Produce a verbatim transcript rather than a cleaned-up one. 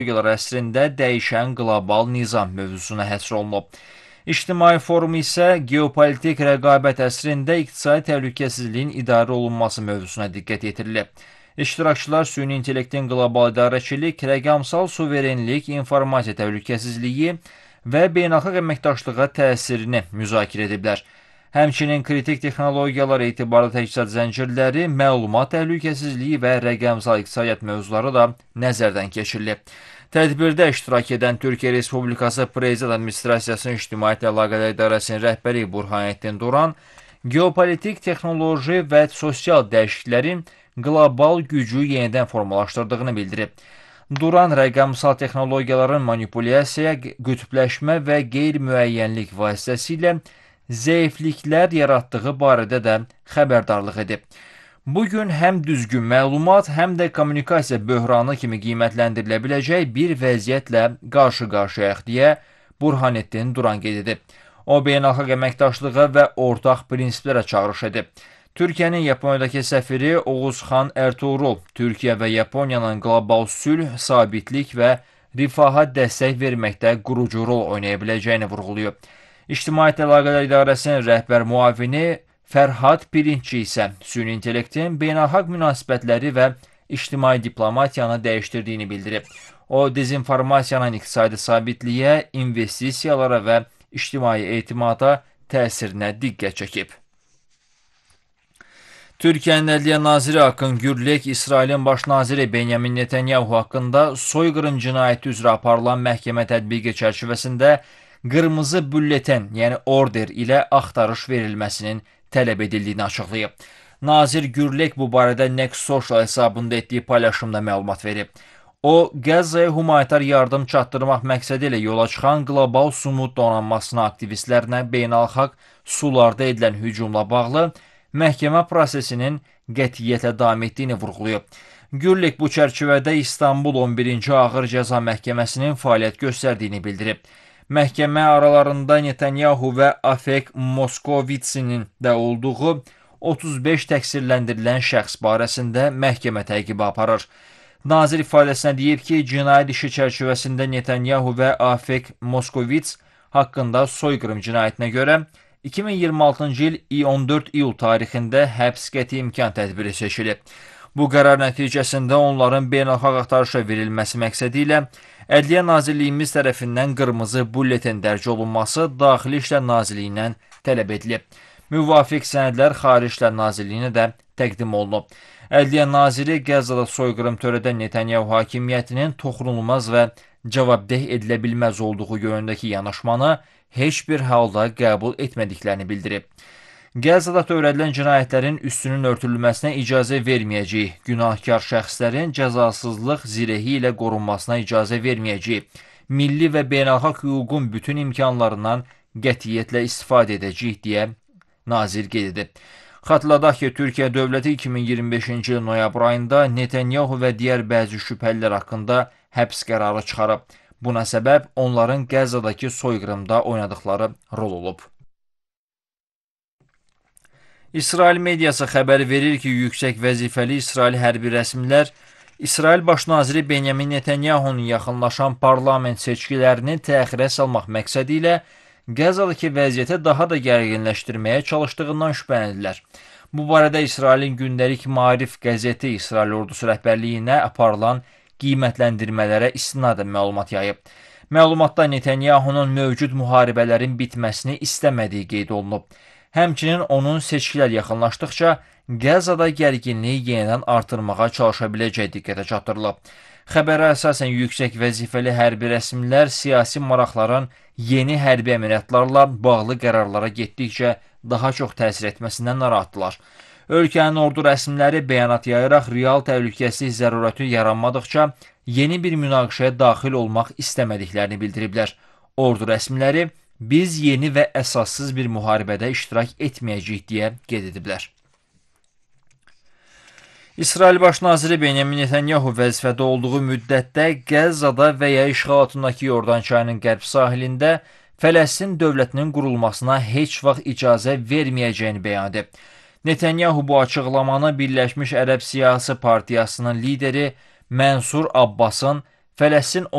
texnologiyalar əsrində dəyişən qlobal nizam mövzusuna həsr olunub. İctimai forum isə geopolitik rəqabət əsrində iqtisadi təhlükəsizliyin idarə olunması mövzusuna diqqət yetirilib. İştirakçılar süni intellektin qlobal idarəçilik, rəqəmsal suverenlik, informasiya təhlükəsizliyi və beynəlxalq əməkdaşlığa təsirini müzakirə ediblər. Həmçinin kritik texnologiyalar, etibarlı təchizat zəncirləri, məlumat təhlükəsizliyi və rəqəmsal iqtisadiyyat mövzuları da nəzərdən keçirilib. Tədbirdə iştirak edən Türkiyə Respublikası Prezident Administrasiyasının İctimaiyyət Əlaqələr İdarəsinin rəhbəri Burhanettin Duran, geopolitik, texnoloji və sosial dəyişikliklərin qlobal gücü yenidən formalaşdırdığını bildirib. Duran rəqəmsal texnologiyaların manipulyasiya, qütbləşmə və qeyri-müəyyənlik vasitəsilə zəifliklər yaratdığı barədə də xəbərdarlıq edib. Bugün həm düzgün məlumat, həm də kommunikasiya böhranı kimi qiymətləndirilə biləcək bir vəziyyətlə qarşı-qarşıyayıq deyə Burhanettin Duran qeyd edib. O, beynəlxalq əməkdaşlığa və ortaq prinsiplərə çağırış edib. Türkiyənin Yaponiyadakı səfiri Oğuzxan Ertuğrul, Türkiyə və Yaponiyanın qlobal sülh, sabitlik və rifaha dəstək verməkdə qurucu rol oynaya biləcəyini vurğulayıb. İctimaiyyət Əlaqələr İdarəsinin rəhbər müavini Fərhad Pirinççi isə süni intellektin beynəlxalq münasibətləri və ictimai diplomatiyanı dəyişdirdiyini bildirib. O, dezinformasiyanın iqtisadi sabitliyə, investisiyalara və ictimai etimada təsirinə diqqət çəkib. Türkiyənin Ədliyyə Naziri Akın Gürlek, İsrailin baş naziri Benyamin Netanyahu haqqında soyqırım cinayəti üzrə aparılan məhkəmə tətbiqi çərçivəsində qırmızı bülleten, yəni order ilə axtarış verilməsinin tələb edildiyini açıqlayıb. Nazir Gürlek bu barədə Next Social hesabında etdiyi paylaşımda məlumat verib. O, Qəzzaya humanitar yardım çatdırmaq məqsədi ilə yola çıxan qlobal sumud donanmasına aktivistlərinə beynəlxalq sularda edilən hücumla bağlı məhkəmə prosesinin qətiyyətlə davam etdiyini vurğulayıb. Gürlek bu çərçivədə İstanbul on birinci Ağır Cəza Məhkəməsinin fəaliyyət göstərdiyini bildirib. Məhkəmə aralarında Netanyahu və Afek Moskovitsinin də olduğu otuz beş təqsirləndirilən şəxs barəsində məhkəmə təqibi aparır. Nazir ifadəsinə deyib ki, cinayət işi çərçivəsində Netanyahu və Afek Moskovits haqqında soyqırım cinayətinə görə iki min iyirmi altıncı il on dörd iyul tarixində həbs qəti imkan tədbiri seçilib. Bu qərar nəticəsində onların beynəlxalq axtarışa verilməsi məqsədi ilə Ədliyyə Nazirliyimiz tərəfindən qırmızı bülleten dərc olunması Daxili İşlər Nazirliyindən tələb edilib. Müvafiq sənədlər Xarici İşlər Nazirliyinə də təqdim olunub. Ədliyyə Naziri Qəzzada soyqırım törədən Netanyahu hakimiyyətinin toxunulmaz və cavabdeh edilə bilməz olduğu yönündəki yanaşmanı heç bir halda qəbul etmədiklərini bildirib. Qəzzada törədilən cinayətlərin üstünün örtülməsinə icazə verməyəcəyi, günahkar şəxslərin cəzasızlıq zirəhi ilə qorunmasına icazə verməyəcəyi, milli və beynəlxalq hüququn bütün imkanlarından qətiyyətlə istifadə edəcəyik deyə nazir qeyd edib. Xatırladaq ki, Türkiyə dövləti iki min iyirmi beşinci il noyabr ayında Netanyahu və digər bəzi şübhəlilər haqqında həbs qərarı çıxarıb. Buna səbəb onların Qəzzadakı soyqırımda oynadıqları rol olub. İsrail mediası xəbər verir ki, yüksək vəzifəli İsrail hərbi rəsmilər İsrail baş naziri Benyamin Netanyahunun yaxınlaşan parlament seçkilərini təxirə salmaq məqsədi ilə Qəzzadakı vəziyyəti daha da gərginləşdirməyə çalışdığından şübhələnirlər. Bu barədə İsrailin gündəlik Maarif qəzeti İsrail ordusu rəhbərliyinə aparılan qiymətləndirmələrə istinadən məlumat yayıb. Məlumatda Netanyahunun mövcud müharibələrin bitməsini istəmədiyi qeyd olunub. Həmçinin onun seçkilər yaxınlaşdıqca Qəzzada gərginliyi yenidən artırmağa çalışa biləcəyi diqqətə çatdırılıb. Xəbərə əsasən yüksək vəzifəli hərbi rəsmilər siyasi maraqların yeni hərbi əməliyyatlarla bağlı qərarlara getdikcə daha çox təsir etməsindən narahatdılar. Ölkənin ordu rəsmiləri bəyanat yayaraq real təhlükəsizlik zərurəti yaranmadıqca yeni bir münaqişəyə daxil olmaq istəmədiklərini bildiriblər. Ordu rəsmiləri biz yeni və əsassız bir müharibədə iştirak etməyəcəyik deyə qeyd ediblər. İsrail baş naziri Benyamin Netanyahu vəzifədə olduğu müddətdə Qəzzada və ya işğal altındakı Yordan çayının qərb sahilində Fələstin dövlətinin qurulmasına heç vaxt icazə verməyəcəyini bəyan edib. Netanyahu bu açıqlamanı Birləşmiş Ərəb Siyasi Partiyasının lideri Mənsur Abbasın Fələstin